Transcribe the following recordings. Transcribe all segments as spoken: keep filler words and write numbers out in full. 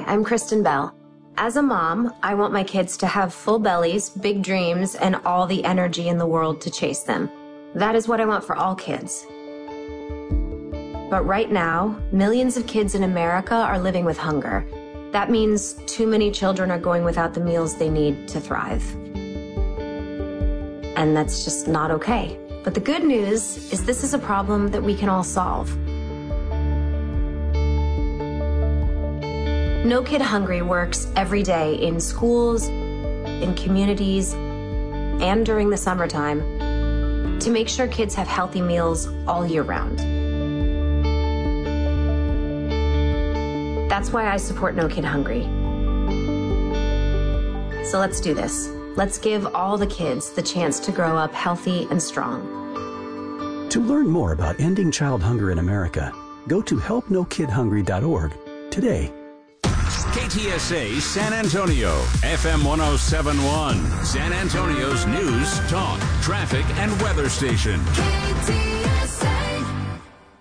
I'm Kristen Bell. As a mom, I want my kids to have full bellies, big dreams, and all the energy in the world to chase them. That is what I want for all kids. But right now, millions of kids in America are living with hunger. That means too many children are going without the meals they need to thrive. And that's just not okay. But the good news is this is a problem that we can all solve. No Kid Hungry works every day in schools, in communities, and during the summertime to make sure kids have healthy meals all year round. That's why I support No Kid Hungry. So let's do this. Let's give all the kids the chance to grow up healthy and strong. To learn more about ending child hunger in America, go to help no kid hungry dot org today. K T S A San Antonio, F M one oh seven point one, San Antonio's news, talk, traffic, and weather station. K T S A.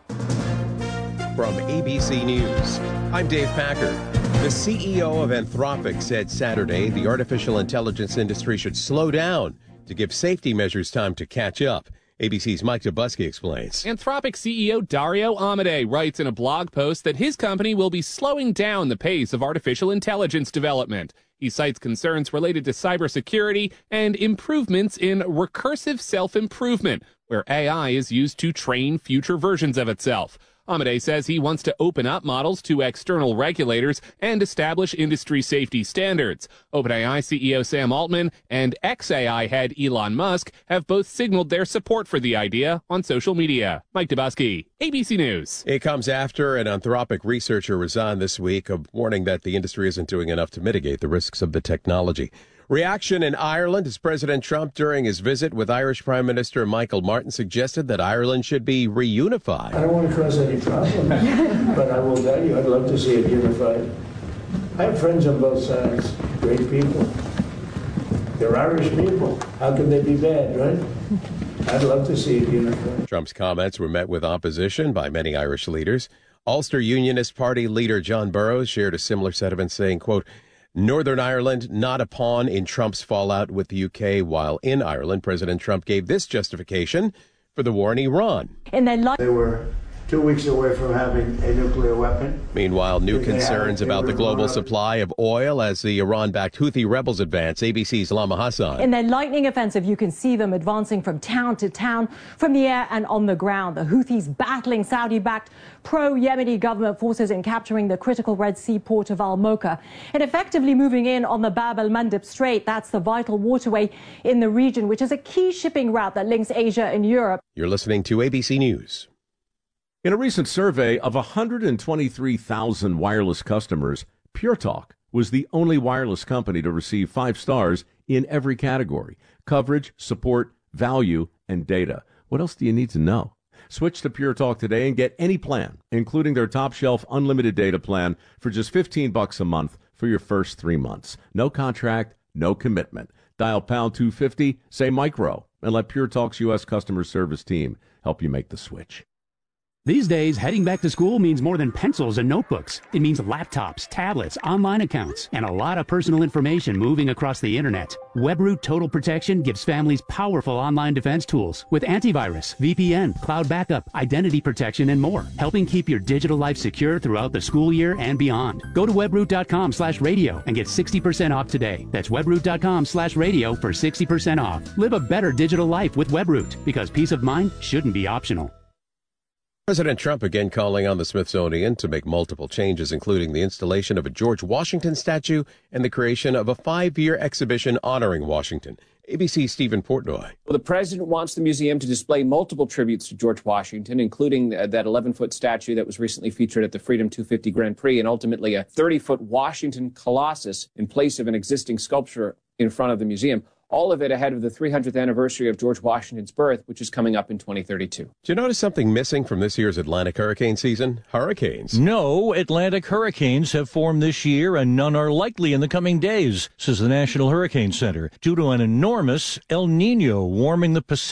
From A B C News, I'm Dave Packer. The C E O of Anthropic said Saturday the artificial intelligence industry should slow down to give safety measures time to catch up. A B C's Mike Dubusky explains. Anthropic C E O Dario Amodei writes in a blog post that his company will be slowing down the pace of artificial intelligence development. He cites concerns related to cybersecurity and improvements in recursive self-improvement, where A I is used to train future versions of itself. Amodei says he wants to open up models to external regulators and establish industry safety standards. OpenAI C E O Sam Altman and ex-A I head Elon Musk have both signaled their support for the idea on social media. Mike Dubusky, A B C News. It comes after an Anthropic researcher resigned this week, a warning that the industry isn't doing enough to mitigate the risks of the technology. Reaction in Ireland as President Trump, during his visit with Irish Prime Minister Michael Martin, suggested that Ireland should be reunified. I don't want to cause any problems, but I will tell you, I'd love to see it unified. I have friends on both sides, great people. They're Irish people. How can they be bad, right? I'd love to see it unified. Trump's comments were met with opposition by many Irish leaders. Ulster Unionist Party leader John Burrows shared a similar sentiment, saying, quote, Northern Ireland not a pawn in Trump's fallout with the U K, while in Ireland, President Trump gave this justification for the war in Iran. And they, li- they were two weeks away from having a nuclear weapon. Meanwhile, new concerns about the global supply of oil as the Iran-backed Houthi rebels advance. A B C's Lama Hassan. In their lightning offensive, you can see them advancing from town to town, from the air and on the ground. The Houthis battling Saudi-backed pro-Yemeni government forces in capturing the critical Red Sea port of Al-Mocha and effectively moving in on the Bab el-Mandeb Strait. That's the vital waterway in the region, which is a key shipping route that links Asia and Europe. You're listening to A B C News. In a recent survey of one hundred twenty-three thousand wireless customers, Pure Talk was the only wireless company to receive five stars in every category: coverage, support, value, and data. What else do you need to know? Switch to Pure Talk today and get any plan, including their top-shelf unlimited data plan, for just fifteen bucks a month for your first three months. No contract, no commitment. Dial pound two fifty, say micro, and let Pure Talk's U S customer service team help you make the switch. These days, heading back to school means more than pencils and notebooks. It means laptops, tablets, online accounts, and a lot of personal information moving across the internet. WebRoot Total Protection gives families powerful online defense tools with antivirus, V P N, cloud backup, identity protection, and more, helping keep your digital life secure throughout the school year and beyond. Go to webroot.com slash radio and get sixty percent off today. That's webroot.com slash radio for sixty percent off. Live a better digital life with WebRoot, because peace of mind shouldn't be optional. President Trump again calling on the Smithsonian to make multiple changes, including the installation of a George Washington statue and the creation of a five-year exhibition honoring Washington. A B C's Stephen Portnoy. Well, the president wants the museum to display multiple tributes to George Washington, including uh, that eleven-foot statue that was recently featured at the Freedom two fifty Grand Prix, and ultimately a thirty-foot Washington Colossus in place of an existing sculpture in front of the museum. All of it ahead of the three hundredth anniversary of George Washington's birth, which is coming up in twenty thirty-two. Do you notice something missing from this year's Atlantic hurricane season? Hurricanes. No Atlantic hurricanes have formed this year, and none are likely in the coming days, says the National Hurricane Center, due to an enormous El Nino warming the Pacific.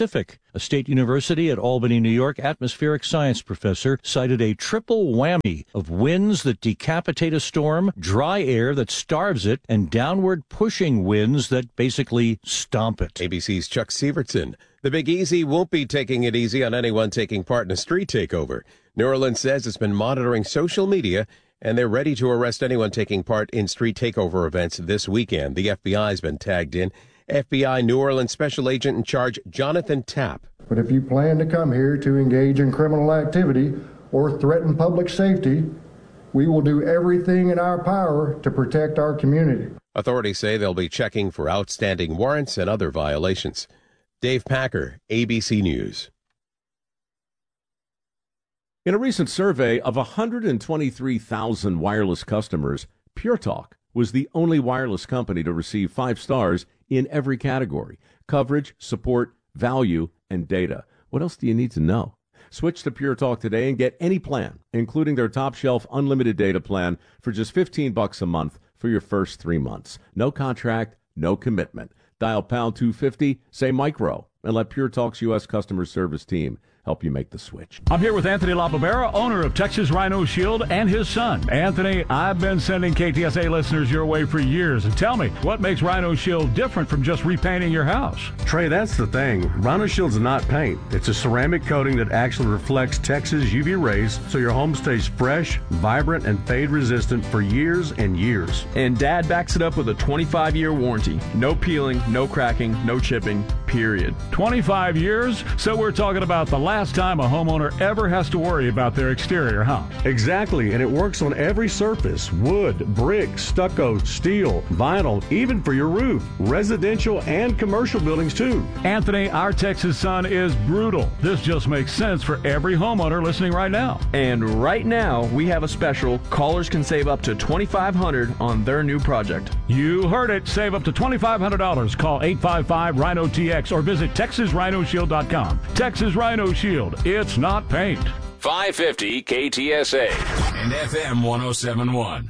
A State University at Albany, New York atmospheric science professor cited a triple whammy of winds that decapitate a storm, dry air that starves it, and downward pushing winds that basically stomp it. A B C's Chuck Sievertson. The Big Easy won't be taking it easy on anyone taking part in a street takeover. New Orleans says it's been monitoring social media, and they're ready to arrest anyone taking part in street takeover events this weekend. The F B I's been tagged in. F B I New Orleans Special Agent in Charge Jonathan Tapp. But if you plan to come here to engage in criminal activity or threaten public safety, we will do everything in our power to protect our community. Authorities say they'll be checking for outstanding warrants and other violations. Dave Packer, A B C News. In a recent survey of one hundred twenty-three thousand wireless customers, Pure Talk was the only wireless company to receive five stars in every category: coverage, support, value, and data. What else do you need to know? Switch to Pure Talk today and get any plan, including their top shelf unlimited data plan, for just fifteen bucks a month for your first three months. No contract, no commitment. Dial pound two fifty, say micro, and let Pure Talk's U S customer service team help you make the switch. I'm here with Anthony LaBarbera, owner of Texas Rhino Shield, and his son. Anthony, I've been sending K T S A listeners your way for years. And tell me, what makes Rhino Shield different from just repainting your house? Trey, that's the thing. Rhino Shield's not paint. It's a ceramic coating that actually reflects Texas U V rays, so your home stays fresh, vibrant, and fade resistant for years and years. And Dad backs it up with a twenty-five year warranty. No peeling, no cracking, no chipping, period. twenty-five years? So we're talking about the last time a homeowner ever has to worry about their exterior, huh? Exactly, and it works on every surface: wood, brick, stucco, steel, vinyl, even for your roof. Residential and commercial buildings too. Anthony, our Texas sun is brutal. This just makes sense for every homeowner listening right now. And right now, we have a special. Callers can save up to twenty-five hundred dollars on their new project. You heard it. Save up to twenty-five hundred dollars. Call eight five five Rhino T X or visit Texas Rhino Shield dot com. Texas Rhino Shield. It's not paint. five fifty K T S A and F M one oh seven point one.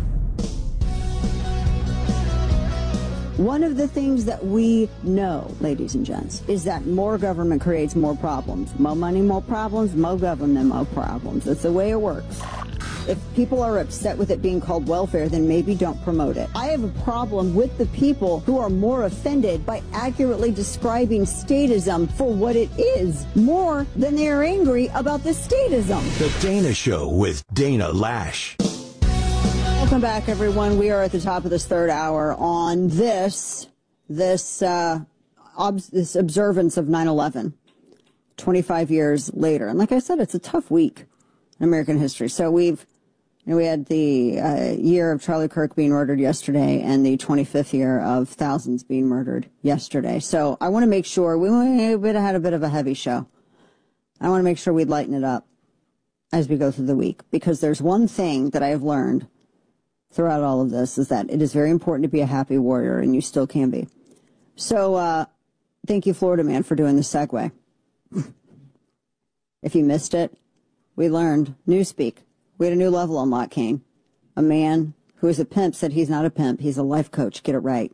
One of the things that we know, ladies and gents, is that more government creates more problems. More money, more problems. More government, more problems. That's the way it works. If people are upset with it being called welfare, then maybe don't promote it. I have a problem with the people who are more offended by accurately describing statism for what it is, more than they are angry about the statism. The Dana Show with Dana Lash. Welcome back, everyone. We are at the top of this third hour on this, this, uh, ob- this observance of nine eleven, twenty-five years later. And like I said, it's a tough week in American history. So we've, you know, we had the uh, year of Charlie Kirk being murdered yesterday and the twenty-fifth year of thousands being murdered yesterday. So I want to make sure we, we had a bit of a heavy show. I want to make sure we lighten it up as we go through the week, because there's one thing that I have learned throughout all of this, is that it is very important to be a happy warrior, and you still can be. So uh, thank you, Florida Man, for doing the segue. If you missed it, we learned Newspeak. We had a new level unlock, Kane. A man who is a pimp said he's not a pimp. He's a life coach. Get it right.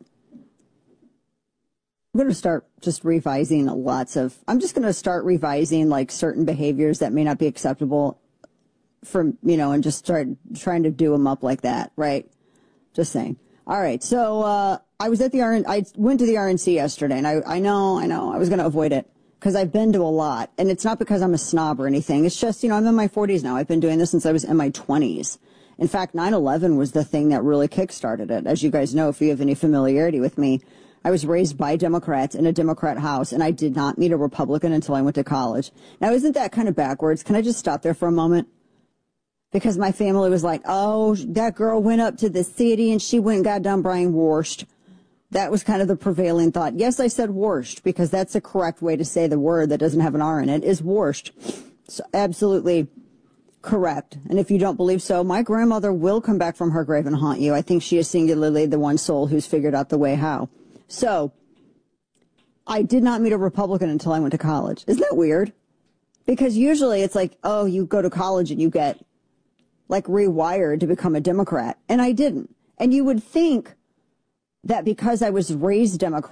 I'm going to start just revising lots of, I'm just going to start revising like certain behaviors that may not be acceptable from, you know, and just start trying to do them up like that, right? Just saying. All right. So, uh, I was at the R N, I went to the R N C yesterday, and I, I know, I know, I was going to avoid it because I've been to a lot, and it's not because I'm a snob or anything. It's just, you know, I'm in my forties now. I've been doing this since I was in my twenties. In fact, nine eleven was the thing that really kickstarted it. As you guys know, if you have any familiarity with me, I was raised by Democrats in a Democrat house, and I did not meet a Republican until I went to college. Now, isn't that kind of backwards? Can I just stop there for a moment? Because my family was like, oh, that girl went up to the city and she went and got done Brian Worst. That was kind of the prevailing thought. Yes, I said Worst because that's the correct way to say the word that doesn't have an R in it, is Worst. So absolutely correct. And if you don't believe so, my grandmother will come back from her grave and haunt you. I think she is singularly the one soul who's figured out the way how. So I did not meet a Republican until I went to college. Isn't that weird? Because usually it's like, oh, you go to college and you get like rewired to become a Democrat. And I didn't. And you would think that because I was raised Democrat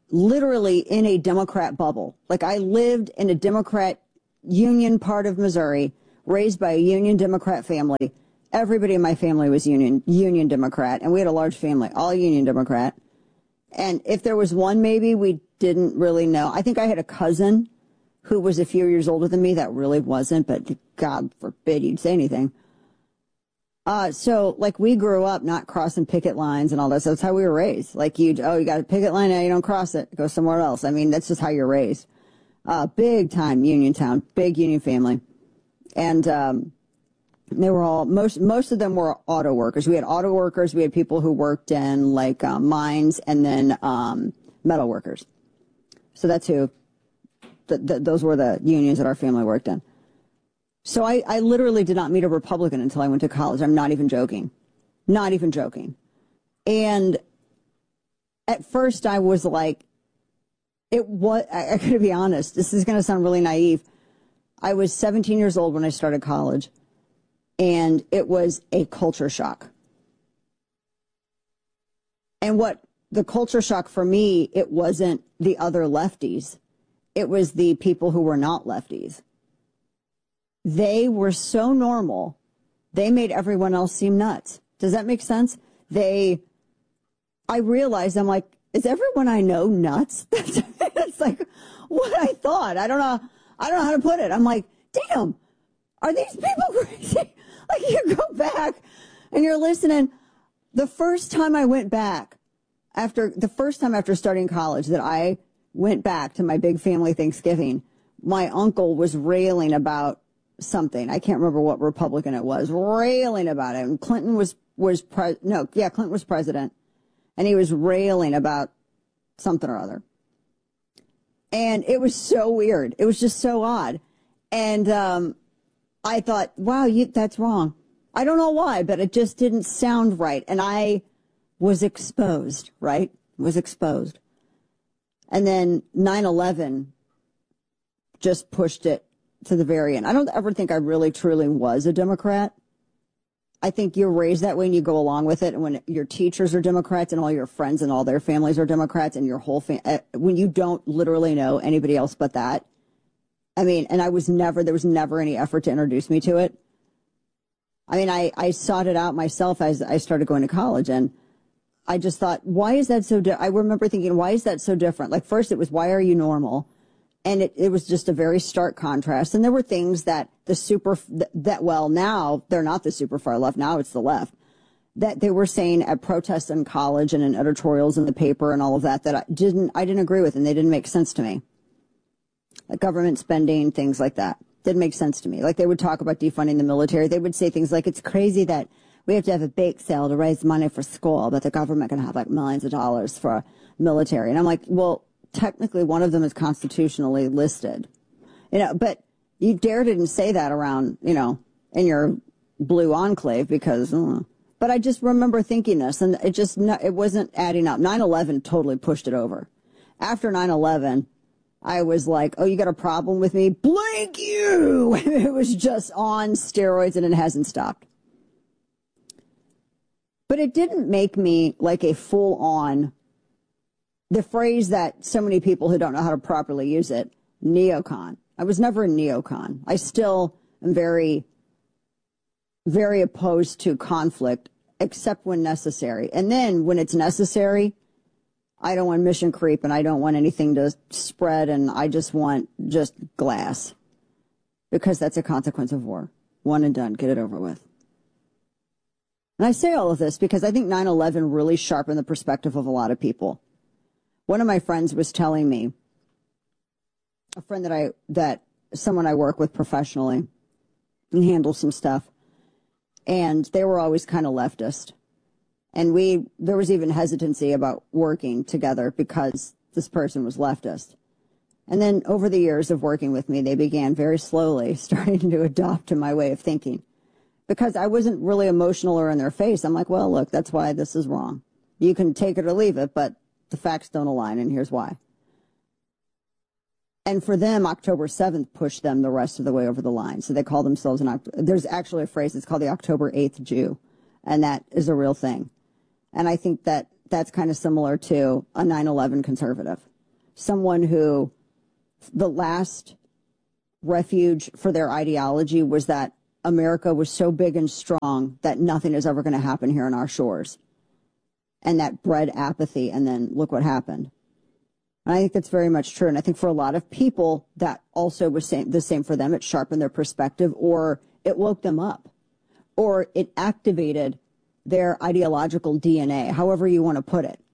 literally in a Democrat bubble. Like, I lived in a Democrat union part of Missouri, raised by a union Democrat family. Everybody in my family was union union Democrat, and we had a large family, all union Democrat. And if there was one maybe we didn't really know. I think I had a cousin who was a few years older than me that really wasn't, but God forbid you'd say anything. Uh, so, like, we grew up not crossing picket lines and all that. So that's how we were raised. Like, you, oh, you got a picket line, now you don't cross it. Go somewhere else. I mean, that's just how you're raised. Uh, big time union town, big union family. And, um, they were all, most, most of them were auto workers. We had auto workers. We had people who worked in, like, uh, mines, and then, um, metal workers. So that's who, th- th- those were the unions that our family worked in. So I, I literally did not meet a Republican until I went to college. I'm not even joking. Not even joking. And at first I was like, it was, I, I gotta be honest, this is gonna sound really naive. I was seventeen years old when I started college, and it was a culture shock. And what the culture shock for me, it wasn't the other lefties. It was the people who were not lefties. They were so normal, they made everyone else seem nuts. Does that make sense? They, I realized, I'm like, is everyone I know nuts? That's like what I thought. I don't know. I don't know how to put it. I'm like, damn, are these people crazy? Like, you go back and you're listening. The first time I went back, after the first time after starting college that I went back to my big family Thanksgiving, my uncle was railing about something. I can't remember what Republican it was, railing about it. And Clinton was, was, pre- no, yeah, Clinton was president. And he was railing about something or other. And it was so weird. It was just so odd. And, um, I thought, wow, you, that's wrong. I don't know why, but it just didn't sound right. And I was exposed, right? Was exposed. And then nine eleven just pushed it to the very end. I don't ever think I really truly was a Democrat. I think you're raised that way and you go along with it. And when your teachers are Democrats and all your friends and all their families are Democrats and your whole family, when you don't literally know anybody else but that. I mean, and I was never, there was never any effort to introduce me to it. I mean, I, I sought it out myself as I started going to college, and I just thought, why is that so, di- I remember thinking, why is that so different? Like, first it was, why are you normal? And it, it was just a very stark contrast. And there were things that the super, that, well, now they're not the super far left. Now it's the left. That they were saying at protests in college and in editorials in the paper and all of that, that I didn't, I didn't agree with, and they didn't make sense to me. Like government spending, things like that. Didn't make sense to me. Like, they would talk about defunding the military. They would say things like, it's crazy that we have to have a bake sale to raise money for school, but the government can have like millions of dollars for military. And I'm like, well, technically one of them is constitutionally listed, you know, but you dare didn't say that around, you know, in your blue enclave because, uh, but I just remember thinking this, and it just, it wasn't adding up. nine eleven totally pushed it over. After nine eleven, I was like, oh, you got a problem with me? Blank you! It was just on steroids, and it hasn't stopped. But it didn't make me like a full-on, the phrase that so many people who don't know how to properly use it, neocon. I was never a neocon. I still am very, very opposed to conflict, except when necessary. And then when it's necessary, I don't want mission creep, and I don't want anything to spread, and I just want just glass. Because that's a consequence of war. One and done. Get it over with. And I say all of this because I think nine eleven really sharpened the perspective of a lot of people. One of my friends was telling me, a friend that I, that someone I work with professionally and handle some stuff, and they were always kind of leftist. And we, there was even hesitancy about working together because this person was leftist. And then over the years of working with me, they began very slowly starting to adopt to my way of thinking. Because I wasn't really emotional or in their face. I'm like, well, look, that's why this is wrong. You can take it or leave it, but the facts don't align, and here's why. And for them, October seventh pushed them the rest of the way over the line. So they call themselves an, there's actually a phrase, it's called the October eighth Jew. And that is a real thing. And I think that that's kind of similar to a nine eleven conservative. someone who the last refuge for their ideology was that America was so big and strong that nothing is ever going to happen here on our shores. And that bred apathy, and then look what happened. And I think that's very much true. And I think for a lot of people, that also was same, the same for them. It sharpened their perspective, or it woke them up, or it activated their ideological D N A, however you want to put it.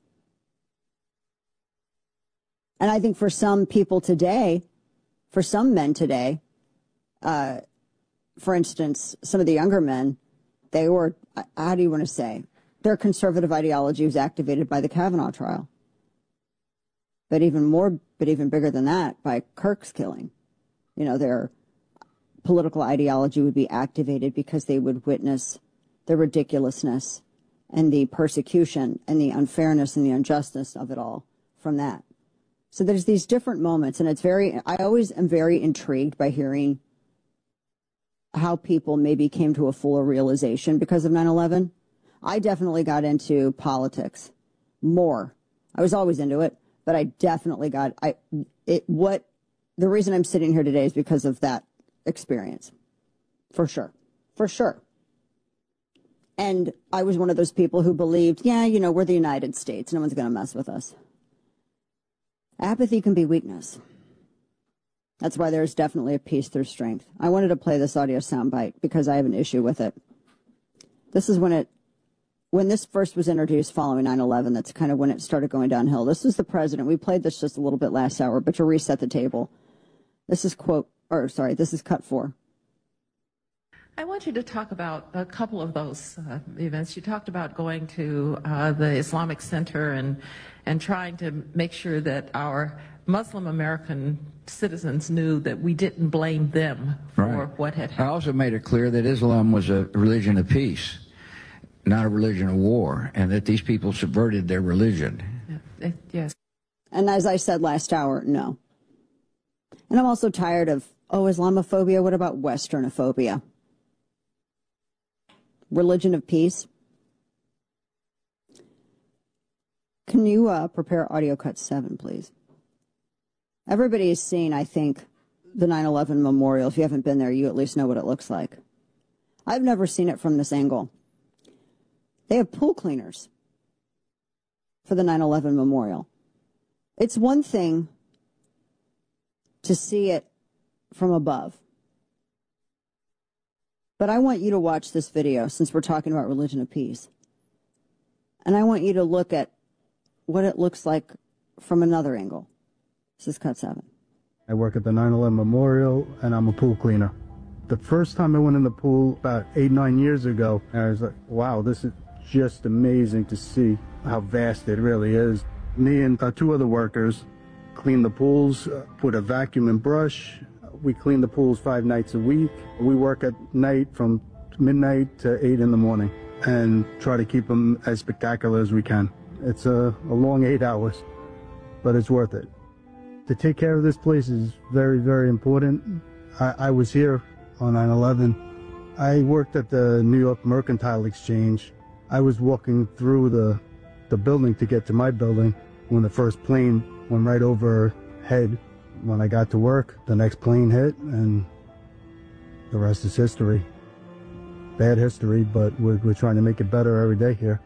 And I think for some people today, for some men today, uh, for instance, some of the younger men, they were, how do you want to say, their conservative ideology was activated by the Kavanaugh trial. But even more, but even bigger than that, by Kirk's killing. You know, their political ideology would be activated because they would witness the ridiculousness and the persecution and the unfairness and the injustice of it all from that. So there's these different moments, and it's very, I always am very intrigued by hearing how people maybe came to a fuller realization because of nine eleven. I definitely got into politics more. I was always into it, but I definitely got, I, it, what, the reason I'm sitting here today is because of that experience. For sure. For sure. And I was one of those people who believed, yeah, you know, we're the United States. No one's going to mess with us. Apathy can be weakness. That's why there's definitely a peace through strength. I wanted to play this audio soundbite because I have an issue with it. This is when it, when this first was introduced following nine eleven, that's kind of when it started going downhill. This is the president. We played this just a little bit last hour, but to reset the table. This is quote, or sorry, this is cut four. I want you to talk about a couple of those uh, events. You talked about going to uh, the Islamic Center and and trying to make sure that our Muslim American citizens knew that we didn't blame them for Right. what had happened. I also made it clear that Islam was a religion of peace, not a religion of war, and that these people subverted their religion. Yeah, it- yes. And as I said last hour, no. And I'm also tired of, oh, Islamophobia, what about Westernophobia? Religion of peace. Can you uh, prepare audio cut seven, please? Everybody has seen, I think, the nine eleven memorial. If you haven't been there, you at least know what it looks like. I've never seen it from this angle. They have pool cleaners for the nine eleven memorial. It's one thing to see it from above. But I want you to watch this video since we're talking about religion of peace. And I want you to look at what it looks like from another angle. This is cut seven. I work at the nine eleven Memorial, and I'm a pool cleaner. The first time I went in the pool about eight, nine years ago, I was like, wow, this is just amazing to see how vast it really is. Me and uh, two other workers clean the pools, uh, put a vacuum and brush. We clean the pools five nights a week. We work at night from midnight to eight in the morning and try to keep them as spectacular as we can. It's a, a long eight hours, but it's worth it. To take care of this place is very, very important. I, I was here on nine eleven. I worked at the New York Mercantile Exchange. I was walking through the, the building to get to my building when the first plane went right overhead. When I got to work, the next plane hit, and the rest is history. Bad history, but we're, we're trying to make it better every day here.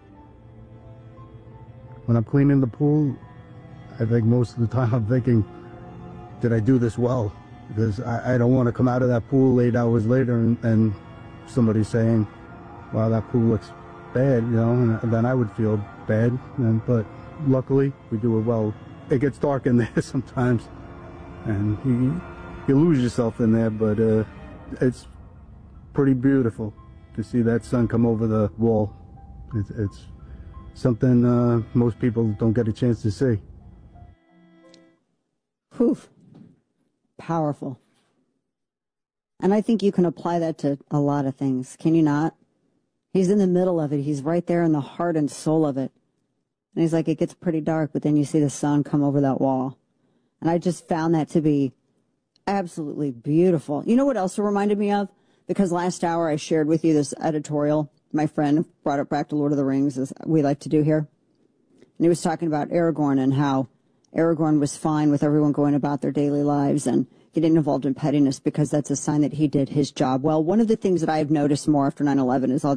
When I'm cleaning the pool, I think most of the time I'm thinking, did I do this well? Because I, I don't want to come out of that pool eight hours later and, and somebody saying, wow, that pool looks bad, you know, and then I would feel bad. And, but luckily, we do it well. It gets dark in there sometimes, and you, you lose yourself in there, but uh, it's pretty beautiful to see that sun come over the wall. It's, it's something uh, most people don't get a chance to see. Whew. Powerful. And I think you can apply that to a lot of things, can you not? He's in the middle of it. He's right there in the heart and soul of it. And he's like, it gets pretty dark, but then you see the sun come over that wall. And I just found that to be absolutely beautiful. You know what else it reminded me of? Because last hour I shared with you this editorial my friend brought it back to Lord of the Rings, as we like to do here. And he was talking about Aragorn and how Aragorn was fine with everyone going about their daily lives and getting involved in pettiness because that's a sign that he did his job well. One of the things that I have noticed more after nine eleven is all